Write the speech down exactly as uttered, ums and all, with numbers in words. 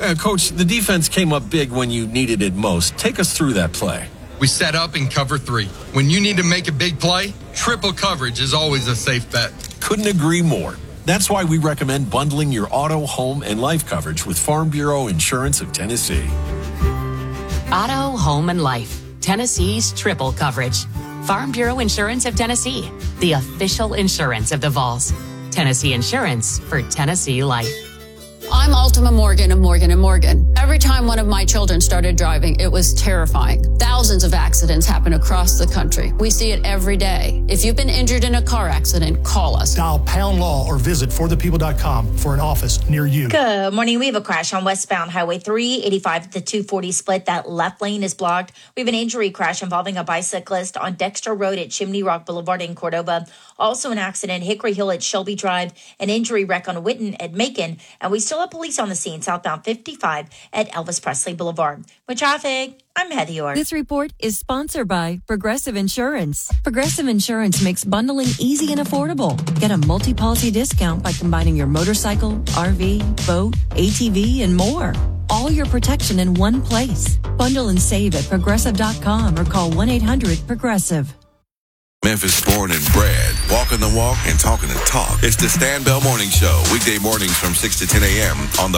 Uh, Coach, the defense came up big when you needed it most. Take us through that play. We set up in cover three. When you need to make a big play, triple coverage is always a safe bet. Couldn't agree more. That's why we recommend bundling your auto, home, and life coverage with Farm Bureau Insurance of Tennessee. Auto, home, and life. Tennessee's triple coverage. Farm Bureau Insurance of Tennessee, the official insurance of the Vols. Tennessee Insurance for Tennessee life. I'm Ultima Morgan of Morgan and Morgan. Every time one of my children started driving, it was terrifying. Thousands of accidents happen across the country. We see it every day. If you've been injured in a car accident, call us. Dial pound law or visit for the people dot com for an office near you. Good morning. We have a crash on westbound Highway three eighty-five at the two forty split. That left lane is blocked. We have an injury crash involving a bicyclist on Dexter Road at Chimney Rock Boulevard in Cordova. Also an accident, Hickory Hill at Shelby Drive, an injury wreck on Witten at Macon, and we still have police on the scene southbound fifty-five at Elvis Presley Boulevard. With traffic, I'm Heather York. This report is sponsored by Progressive Insurance. Progressive Insurance makes bundling easy and affordable. Get a multi-policy discount by combining your motorcycle, R V, boat, A T V, and more. All your protection in one place. Bundle and save at progressive dot com or call one eight hundred progressive. Memphis born and bred, walking the walk and talking the talk. It's the Stan Bell Morning Show, weekday mornings from six to ten a.m. on the